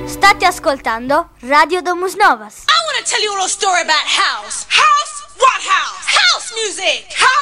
State ascoltando Radio Domus Novas. I want to tell you a little story about house. House? What house? House music! House